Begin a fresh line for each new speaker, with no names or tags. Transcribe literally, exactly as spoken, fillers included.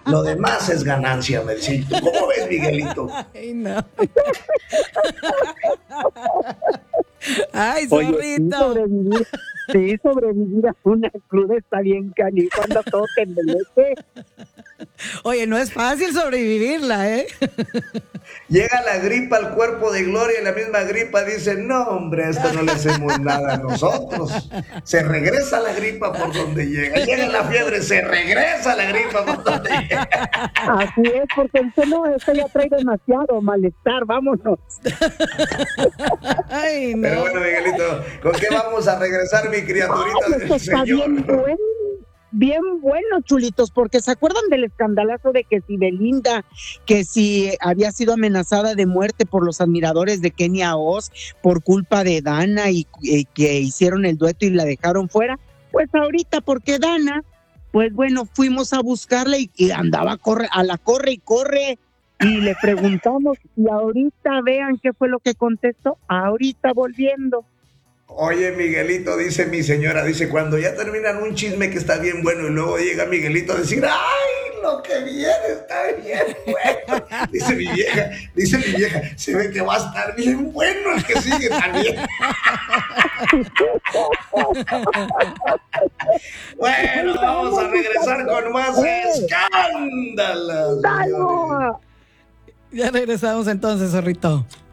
Lo demás es ganancia, Melcito. ¿Cómo ves, Miguelito?
Ay, no. Ay,
Oye, sí,
zorrito.
sobrevivir, sí, sobrevivir a una cruda está bien canijo, anda todo tembleque.
Oye, no es fácil sobrevivirla, ¿eh?
Llega la gripa al cuerpo de Gloria y la misma gripa dice, no, hombre, a esto no le hacemos nada a nosotros. Se regresa la gripa por donde llega. Llega la fiebre, se regresa la gripa por donde llega.
Así es, porque usted no, esto ya trae demasiado malestar, vámonos.
Ay, no.
Pero bueno, Miguelito, ¿con qué vamos a regresar, mi criaturita
Ay,
del
esto está
Señor?
bien bueno, bien bueno, chulitos, porque se acuerdan del escandalazo de que si Belinda, que si había sido amenazada de muerte por los admiradores de Kenia Oz por culpa de Dana y, y que hicieron el dueto y la dejaron fuera. Pues ahorita, porque Dana, pues bueno, fuimos a buscarla y, y andaba a, corre, a la corre y corre y le preguntamos y ahorita vean qué fue lo que contestó, ahorita volviendo.
Oye, Miguelito, dice mi señora, dice, cuando ya terminan un chisme que está bien bueno y luego llega Miguelito a decir, ¡ay, lo que viene está bien bueno! Dice mi vieja, dice mi vieja, se ve que va a estar bien bueno el que sigue también. Bueno, vamos a regresar con más escándalos.
¡Dalo!
Ya regresamos entonces, zorrito.